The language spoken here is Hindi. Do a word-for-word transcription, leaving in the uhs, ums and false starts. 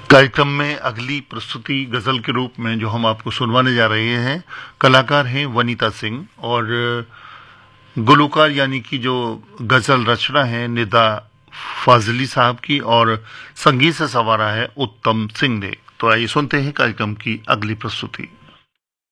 कार्यक्रम में अगली प्रस्तुति गजल के रूप में जो हम आपको सुनवाने जा रहे हैं, कलाकार हैं वनीता सिंह और गुलूकार यानी कि जो गजल रचना है निदा फाजली साहब की और संगीत से संवारा है उत्तम सिंह ने। तो आइए सुनते हैं कार्यक्रम की अगली प्रस्तुति।